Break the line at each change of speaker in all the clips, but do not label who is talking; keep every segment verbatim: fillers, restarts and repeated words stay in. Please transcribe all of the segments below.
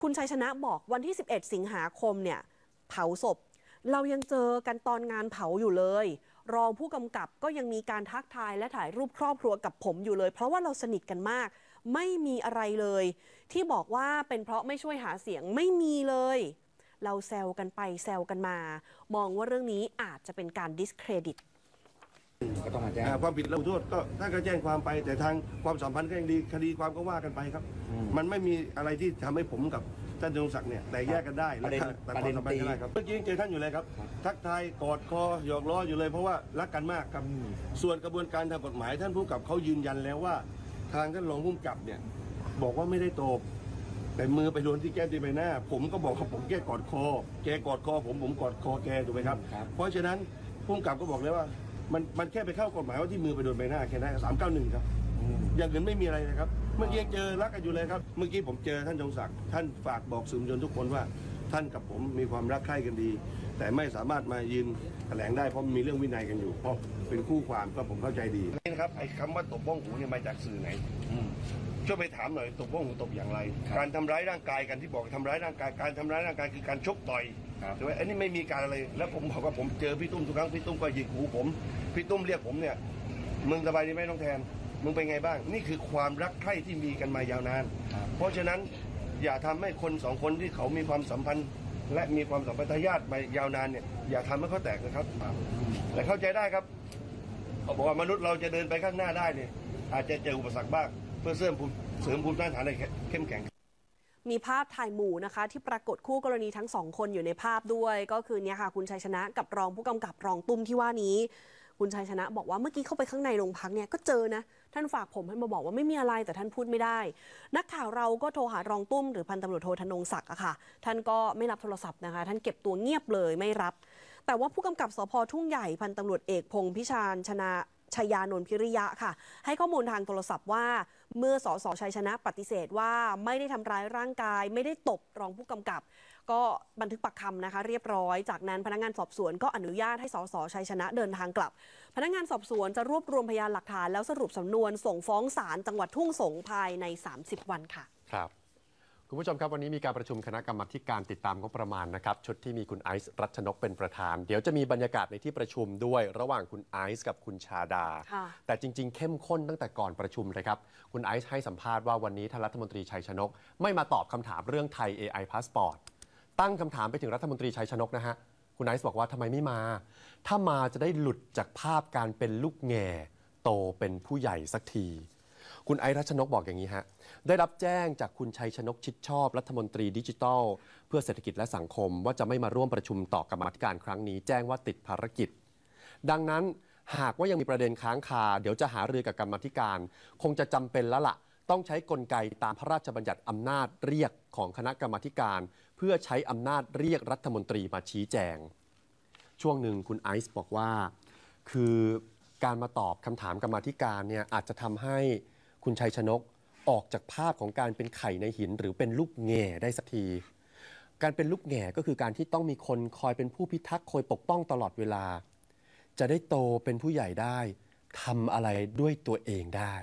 คุณชัยชนะบอกวันที่สิบเอ็ดสิงหาคมเนี่ยเผาศพเรายังเจอกันตอนงานเผาอยู่เลยรองผู้กำกับก็ยังมีการทักทายและถ่ายรูปครอบครัวกับผมอยู่เลยเพราะว่าเราสนิทกันมากไม่มีอะไรเลยที่บอกว่าเป็นเพราะไม่ช่วยหาเสียงไม่มีเลยเราแซวกันไปแซวกันมามองว่าเรื่องนี้อาจจะเป็นการดิสเครดิต
ก็ต้องมาแจ้ง
ความผิดเราโทษก็ท่านก็แจ้งความไปแต่ทางความสัมพันธ์ก็ยังดีคดีความก็ว่ากันไปครับมันไม่มีอะไรที่ทำให้ผมกับท่านจงศักดิ์เนี่ยแต่แยกกันได้และแต่ความสัมพันธ์กันได้ครับเมื่อกี้ยังเจอท่านอยู่เลยครับทักทายกอดคอหยอกล้ออยู่เลยเพราะว่ารักกันมากครับส่วนกระบวนการทางกฎหมายท่านผู้กำกับเขายืนยันแล้วว่าทางท่านรองผู้กำกับเนี่ยบอกว่าไม่ได้ตบแต่มือไปโดนที่แก้มที่ใบหน้าผมก็บอกว่าผมแก้กอดคอแกกอดคอผมผมกอดคอแกถูกไหมครับเพราะฉะนั้นผู้กำกับก็บอกเลยว่ามันมันแค่ไปเข้ากฎหมายว่าที่มือไปโดนใบหน้าแค่นั้นสามเก้าหนึ่งครับอย่างอื่นไม่มีอะไรนะครับเมื่อกี้ยังเจอรักกันอยู่เลยครับเมื่อกี้ผมเจอท่านจงศักดิ์ท่านฝากบอกสื่อมวลชนทุกคนว่าท่านกับผมมีความรักใคร่กันดีแต่ไม่สามารถมายืนแถลงได้เพราะมีเรื่องวินัยกันอยู่เพราะเป็นคู่ความก็ผมเข้าใจดีนี่นะครับไอ้คำว่าตบบ้องหูเนี่ยมาจากสื่อไหนช่วยไปถามหน่อยตบบ้องหูตบอย่างไรการทำร้ายร่างกายกันที่บอกทำร้ายร่างกายการทำร้ายร่างกายคือการชกต่อยถูกไหมอันนี้ไม่มีการอะไรแล้วผมบอกว่าผมเจอพี่ตุ้มทุกครั้งพี่ตุ้มก็หยิกหูผมพี่ตุ้มเรียกผมเนี่ยมึงสบายดีไหมน้องแทนมึงเป็นไงบ้างนี่คือความรักใคร่ที่มีกันมายาวนานเพราะฉะนั้นอย่าทำให้คนสองคนที่เขามีความสัมพันธ์และมีความสัมพันธญาติมายาวนานเนี่ยอย่าทำให้เขาแตกนะครับแต่เข้าใจได้ครับเขาบอกว่ามนุษย์เราจะเดินไปข้างหน้าได้เนี่ยอาจจะเจออุปสรรคบ้างเพื่อเสริมภูมิเสริมภูมิต้านทานให้เข้มแข็ง
มีภาพถ่ายหมู่นะคะที่ปรากฏคู่กรณีทั้งสองคนอยู่ในภาพด้วยก็คือเนี่ยค่ะคุณชัยชนะกับรองผู้กำกับรองตุ้มที่ว่านี้คุณชัยชนะบอกว่าเมื่อกี้เข้าไปข้างในโรงพักเนี่ยก็เจอนะท่านฝากผมให้มาบอกว่าไม่มีอะไรแต่ท่านพูดไม่ได้นักข่าวเราก็โทรหารองตุ้มหรือพันตำรวจโทธนงศักดิ์อะค่ะท่านก็ไม่รับโทรศัพท์นะคะท่านเก็บตัวเงียบเลยไม่รับแต่ว่าผู้กำกับสภ.ทุ่งใหญ่พันตำรวจเอกพงษ์พิชาญชนะชยานนท์พิริยะค่ะให้ข้อมูลทางโทรศัพท์ว่าเมื่อสสชัยชนะปฏิเสธว่าไม่ได้ทำร้ายร่างกายไม่ได้ตบรองผู้กำกับก็บันทึกปากคำนะคะเรียบร้อยจากนั้นพนักงานสอบสวนก็อนุญาตให้สสชัยชนะเดินทางกลับพนักงานสอบสวนจะรวบรวมพยานหลักฐานแล้วสรุปสำนวนส่งฟ้องศาลจังหวัดทุ่งสงภายในสามสิบวันค่ะ
ครับคุณผู้ชมครับวันนี้มีการประชุมคณะกรรมาการติดตามงบประมาณนะครับชุดที่มีคุณไอซ์รัชนกเป็นประธานเดี๋ยวจะมีบรรยากาศในที่ประชุมด้วยระหว่างคุณไอซ์กับคุณชาดาแต่จริงๆเข้มข้นตั้งแต่ก่อนประชุมเลยครับคุณไอซ์ให้สัมภาษณ์ว่าวันนี้ท่านรัฐมนตรีชัยชนกไม่มาตอบคำถามเรื่องไทย เอ ไอ Passport ตั้งคำถามไปถึงรัฐมนตรีชัยชนกนะฮะคุณไอซ์บอกว่าทำไมไม่มาถ้ามาจะได้หลุดจากภาพการเป็นลูกแง่โตเป็นผู้ใหญ่สักทีคุณไอซ์รัชนกบอกอย่างนี้ฮะได้รับแจ้งจากคุณชัยชนกชิดชอบรัฐมนตรีดิจิทัลเพื่อเศรษฐกิจและสังคมว่าจะไม่มาร่วมประชุมต่อกรรมาธิการครั้งนี้แจ้งว่าติดภารกิจดังนั้นหากว่ายังมีประเด็นค้างคาเดี๋ยวจะหารือกับกรรมาธิการคงจะจำเป็นแล้วล่ะต้องใช้กลไกตามพระราชบัญญัติอำนาจเรียกของคณะกรรมาธิการเพื่อใช้อำนาจเรียกรัฐมนตรีมาชี้แจงช่วงหนึ่งคุณไอซ์บอกว่าคือการมาตอบคำถามกรรมาธิการเนี่ยอาจจะทำให้คุณชัยชนกออกจากภาพของการเป็นไข่ในหินหรือเป็นลูกแง่ได้สักทีการเป็นลูกแง่ก็คือการที่ต้องมีคนคอยเป็นผู้พิทักษ์คอยปกป้องตลอดเวลาจะได้โตเป็นผู้ใหญ่ได้ทำอะไรด้วยตัวเองได้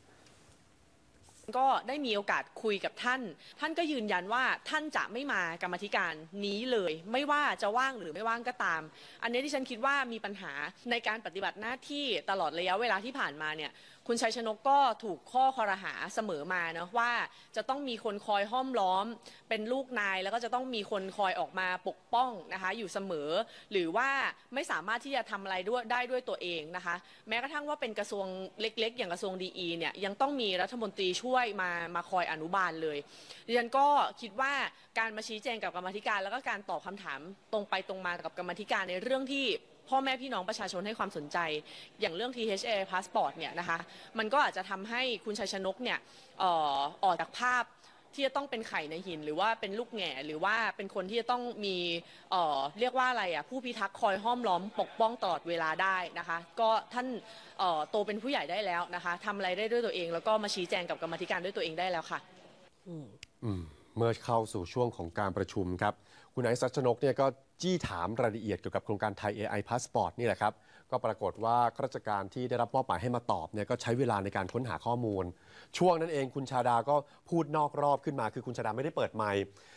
ก็ได้มีโอกาสคุยกับท่านท่านก็ยืนยันว่าท่านจะไม่มากรรมาธิการนี้เลยไม่ว่าจะว่างหรือไม่ว่างก็ตามอันนี้ที่ฉันคิดว่ามีปัญหาในการปฏิบัติหน้าที่ตลอดระยะเวลาที่ผ่านมาเนี่ยคุณชัยชนกก็ถูกข้อคอรหาเสมอมานะว่าจะต้องมีคนคอยห้อมล้อมเป็นลูกนายแล้วก็จะต้องมีคนคอยออกมาปกป้องนะคะอยู่เสมอหรือว่าไม่สามารถที่จะทำอะไรด้วยได้ด้วยตัวเองนะคะแม้กระทั่งว่าเป็นกระทรวงเล็กๆอย่างกระทรวงดีอีเนี่ยยังต้องมีรัฐมนตรีช่วยมามาคอยอนุบาลเลยดิฉันก็คิดว่าการมาชี้แจงกับกรรมาธิการแล้วก็การตอบคำถามตรงไปตรงมากับกรรมาธิการในเรื่องที่พ่อแม่พี่น้องประชาชนให้ความสนใจอย่างเรื่อง ที เอช เอ Passport เนี่ยนะคะมันก็อาจจะทำให้คุณชัยชนกเนี่ยเอ่อออกจากภาพที่จะต้องเป็นไข่ในหินหรือว่าเป็นลูกแง่หรือว่าเป็นคนที่จะต้องมีเอ่อเรียกว่าอะไรอ่ะผู้พิทักษ์คอยห้อมล้อมปกป้องตลอดเวลาได้นะคะก็ท่านเอ่อโตเป็นผู้ใหญ่ได้แล้วนะคะทำอะไรได้ด้วยตัวเองแล้วก็มาชี้แจงกับกรรมาธิการด้วยตัวเองได้แล้วค่ะ
อืมอืมเมื่อเข้าสู่ช่วงของการประชุมครับคุณไอซ์รัชนกเนี่ยก็จี้ถามรายละเอียดเกี่ยวกับโครงการไทย เอ ไอ Passport นี่แหละครับก็ปรากฏว่าข้าราชการที่ได้รับมอบหมายให้มาตอบเนี่ยก็ใช้เวลาในการค้นหาข้อมูลช่วงนั้นเองคุณชาดาก็พูดนอกรอบขึ้นมาคือคุณชาดาไม่ได้เปิดไมค์